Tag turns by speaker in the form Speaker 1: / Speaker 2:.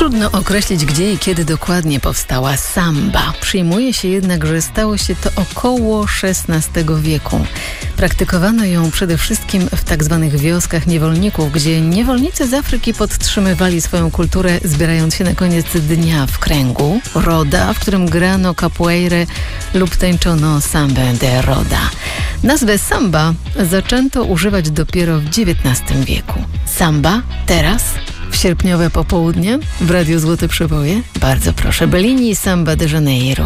Speaker 1: Trudno określić, gdzie i kiedy dokładnie powstała samba. Przyjmuje się jednak, że stało się to około XVI wieku. Praktykowano ją przede wszystkim w tak zwanych wioskach niewolników, gdzie niewolnicy z Afryki podtrzymywali swoją kulturę, zbierając się na koniec dnia w kręgu roda, w którym grano capoeirę lub tańczono sambę de roda. Nazwę samba zaczęto używać dopiero w XIX wieku. Samba teraz, w sierpniowe popołudnie, w Radiu Złote Przeboje, bardzo proszę, Bellini i Samba de Janeiro.